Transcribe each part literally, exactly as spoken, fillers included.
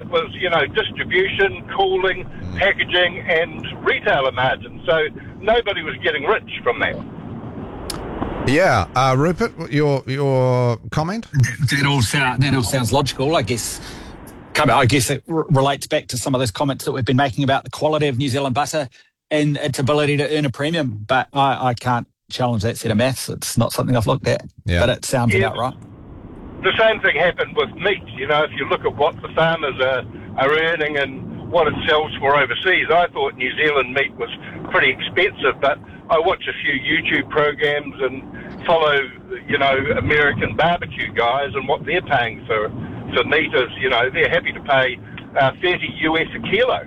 it was, you know, distribution, cooling, packaging, and retailer margin. So nobody was getting rich from that. Yeah, uh, Rupert, your your comment? That all sound that all sounds logical, I guess. I guess it r- relates back to some of those comments that we've been making about the quality of New Zealand butter and its ability to earn a premium. But I, I can't challenge that set of maths. It's not something I've looked at. Yeah. But it sounds Yeah. about right. The same thing happened with meat. You know, if you look at what the farmers are, are earning and what it sells for overseas, I thought New Zealand meat was pretty expensive, but I watch a few YouTube programs and follow, you know, American barbecue guys and what they're paying for, for meat is, you know, they're happy to pay uh, thirty US a kilo.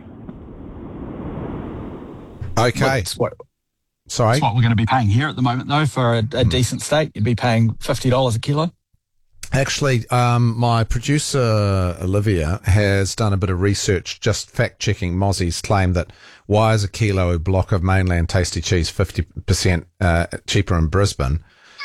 Okay. It's what, Sorry? it's what we're going to be paying here at the moment, though, for a, a Mm. decent steak. You'd be paying fifty dollars a kilo. Actually, um, my producer, Olivia, has done a bit of research just fact-checking Mozzie's claim that why is a kilo block of mainland tasty cheese fifty percent uh, cheaper in Brisbane?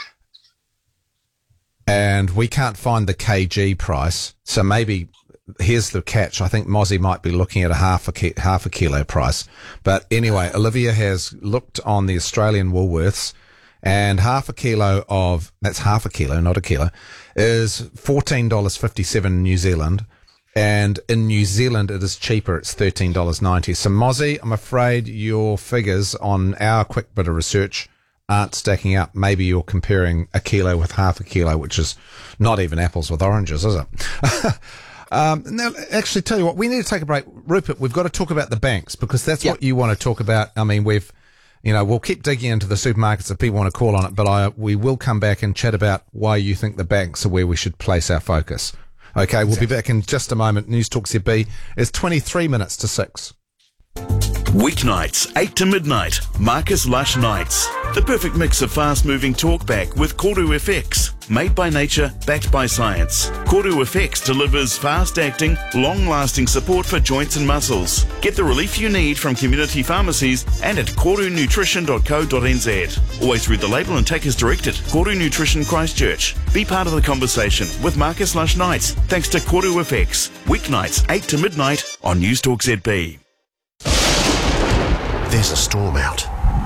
And we can't find the kg price. So maybe here's the catch. I think Mozzie might be looking at a half a ki- half a kilo price. But anyway, Olivia has looked on the Australian Woolworths, and half a kilo of, that's half a kilo, not a kilo, is fourteen dollars fifty-seven in New Zealand. And in New Zealand, it is cheaper. It's thirteen dollars ninety. So, Mozzie, I'm afraid your figures on our quick bit of research aren't stacking up. Maybe you're comparing a kilo with half a kilo, which is not even apples with oranges, is it? um, now, actually, tell you what, we need to take a break. Rupert, we've got to talk about the banks because that's Yep. what you want to talk about. I mean, we've, you know, we'll keep digging into the supermarkets if people want to call on it, but I, we will come back and chat about why you think the banks are where we should place our focus. Okay, we'll be back in just a moment. News Talk Z B is twenty-three minutes to six. Weeknights, eight to midnight, Marcus Lush Nights. The perfect mix of fast-moving talkback with Koru F X. Made by nature, backed by science. Koru F X delivers fast-acting, long-lasting support for joints and muscles. Get the relief you need from community pharmacies and at koru nutrition dot co dot n z. Always read the label and take as directed. Koru Nutrition Christchurch. Be part of the conversation with Marcus Lush Nights thanks to Koru F X. Weeknights, eight to midnight on News Talk Z B. There's a storm out.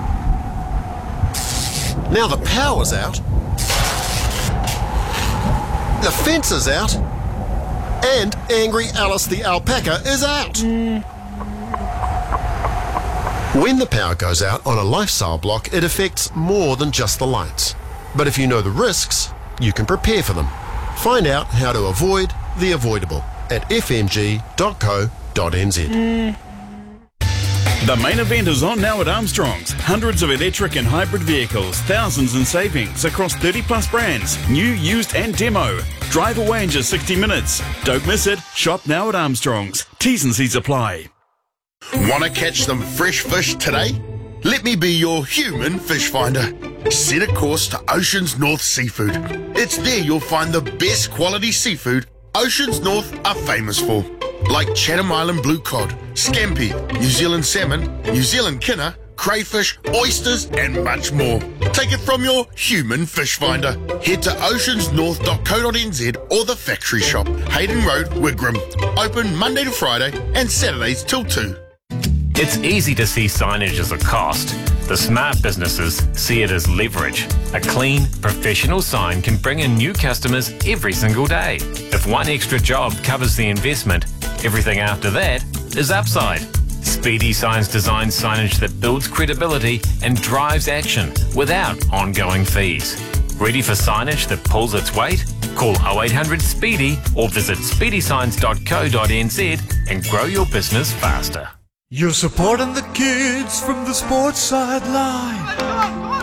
Now the power's out. The fence is out. And Angry Alice the alpaca is out. When the power goes out on a lifestyle block, it affects more than just the lights. But if you know the risks, you can prepare for them. Find out how to avoid the avoidable at f m g dot co dot n z. The main event is on now at Armstrong's. Hundreds of electric and hybrid vehicles, thousands in savings across thirty plus brands, new, used and demo. Drive away in just sixty minutes. Don't miss it. Shop now at Armstrong's. T's and C's apply. Want to catch some fresh fish today? Let me be your human fish finder. Set a course to Oceans North Seafood. It's there you'll find the best quality seafood Oceans North are famous for. Like Chatham Island blue cod, scampi, New Zealand salmon, New Zealand kinner, crayfish, oysters and much more. Take it from your human fish finder. Head to oceans north dot co dot n z or the factory shop, Hayden Road, Wigram. Open Monday to Friday and Saturdays till two. It's easy to see signage as a cost. The smart businesses see it as leverage. A clean, professional sign can bring in new customers every single day. If one extra job covers the investment, everything after that is upside. Speedy Signs designs signage that builds credibility and drives action without ongoing fees. Ready for signage that pulls its weight? Call oh eight hundred SPEEDY or visit speedy signs dot co dot n z and grow your business faster. You're supporting the kids from the sports sideline.